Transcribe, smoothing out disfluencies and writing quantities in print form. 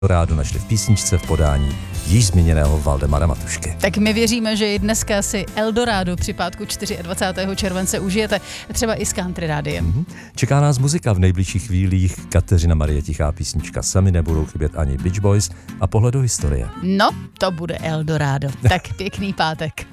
Eldorado našli v písničce v podání již zmíněného Valdemara Matušky. Tak my věříme, že i dneska si Eldorado při pátku 24. července užijete, třeba i s Country Rádiem. Čeká nás muzika v nejbližších chvílích, Kateřina Marie Tichá písnička Sami, nebudou chybět ani Beach Boys a pohled do historie. No, to bude Eldorado. Tak pěkný pátek.